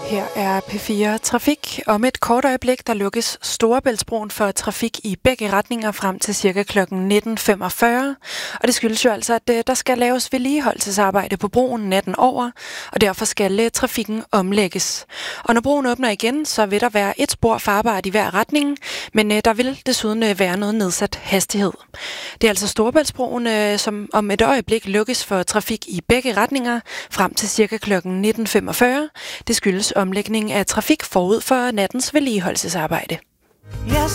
Her er P4 Trafik. Om et kort øjeblik, der lukkes Storebæltsbroen for trafik i begge retninger frem til ca. kl. 19.45. Og det skyldes jo altså, at der skal laves vedligeholdelsesarbejde på broen natten over, og derfor skal trafikken omlægges. Og når broen åbner igen, så vil der være et spor farbart i hver retning, men der vil desuden være noget nedsat hastighed. Det er altså Storebæltsbroen, som om et øjeblik lukkes for trafik i begge retninger frem til ca. kl. 19.45. Det skyldes omlægning af trafik forud for nattens vedligeholdelsesarbejde. Yes,